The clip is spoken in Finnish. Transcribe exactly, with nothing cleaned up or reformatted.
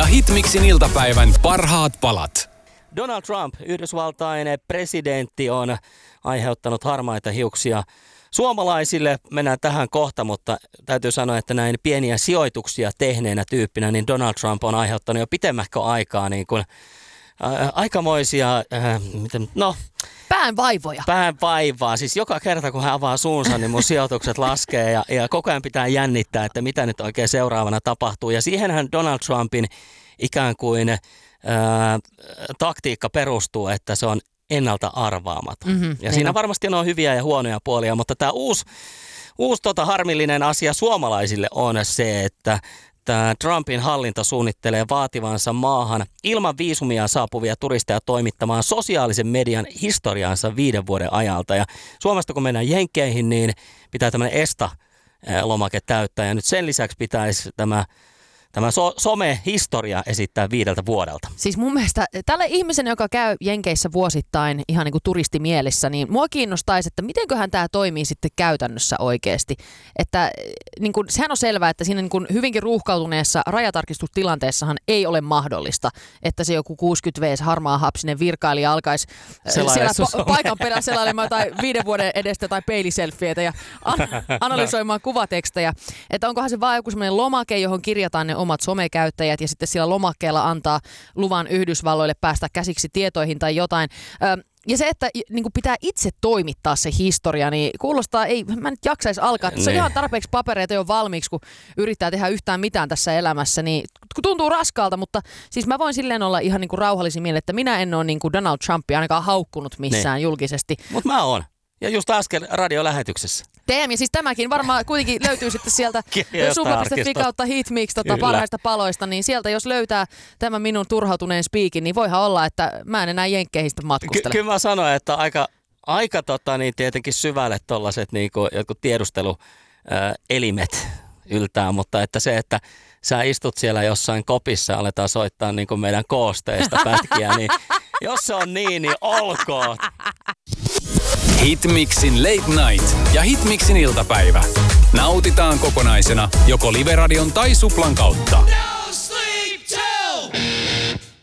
Hitmixin iltapäivän parhaat palat. Donald Trump, Yhdysvaltain presidentti, on aiheuttanut harmaita hiuksia suomalaisille. Mennään tähän kohta, mutta täytyy sanoa, että näin pieniä sijoituksia tehneenä tyyppinä, niin Donald Trump on aiheuttanut jo pitemmähkö aikaa niin kuin, ää, aikamoisia, ää, miten, no... Päänvaivoja. Päänvaivaa. Siis joka kerta, kun hän avaa suunsa, niin mun sijoitukset laskee ja, ja koko ajan pitää jännittää, että mitä nyt oikein seuraavana tapahtuu. Ja siihenhän Donald Trumpin ikään kuin ää, taktiikka perustuu, että se on ennalta arvaamaton. Mm-hmm, ja siinä on. Varmasti on hyviä ja huonoja puolia, mutta tämä uusi, uusi tota, harmillinen asia suomalaisille on se, että tämä Trumpin hallinto suunnittelee vaativansa maahan ilman viisumia saapuvia turisteja toimittamaan sosiaalisen median historiaansa viiden vuoden ajalta. Ja Suomesta kun mennään Jenkkeihin, niin pitää tämmöinen ESTA-lomake täyttää. Ja nyt sen lisäksi pitäisi tämä Tämä so- some-historia esittää viideltä vuodelta. Siis mun mielestä tällä ihmisen, joka käy Jenkeissä vuosittain ihan niin kuin turistimielissä, niin mua kiinnostaisi, että mitenköhän tämä toimii sitten käytännössä oikeasti. Että niin kuin, sehän on selvää, että siinä niin kuin hyvinkin ruuhkautuneessa rajatarkistustilanteessahan ei ole mahdollista, että se joku kuusikymmentä vuotias harmaa hapsinen virkailija alkaisi siellä pa- paikan perällä selailemaan jotain viiden vuoden edestä tai peiliselfieitä ja an- analysoimaan kuvatekstejä. Että onkohan se vaan joku semmoinen lomake, johon kirjataan ne omat somekäyttäjät ja sitten sillä lomakkeella antaa luvan Yhdysvalloille päästä käsiksi tietoihin tai jotain. Ja se, että niin kuin pitää itse toimittaa se historia, niin kuulostaa, ei, mä nyt jaksaisi alkaa. Se on ihan tarpeeksi papereita jo valmiiksi, kun yrittää tehdä yhtään mitään tässä elämässä, niin tuntuu raskaalta, mutta siis mä voin silleen olla ihan niin kuin rauhallisin mieleen, että minä en ole niin kuin Donald Trumpia ainakaan haukkunut missään ne. julkisesti. Mutta mä oon. Ja just äsken radiolähetyksessä. Teemi, siis tämäkin varmaan kuitenkin löytyy sitten sieltä supla piste fi kautta hitmix tota, parhaista paloista, niin sieltä jos löytää tämän minun turhautuneen spiikin, niin voihan olla, että mä en enää Jenkkeihin sitten matkustele. Ky- kyllä mä sanoin, että aika, aika tota, niin tietenkin syvälle tollaiset niin kuin jotkut tiedusteluelimet yltää, mutta että se, että sä istut siellä jossain kopissa ja aletaan soittaa niin kuin meidän koosteista pätkiä, niin jos se on niin, niin olkoon. Hitmixin Late Night ja Hitmixin iltapäivä. Nautitaan kokonaisena joko Live-radion tai Suplan kautta.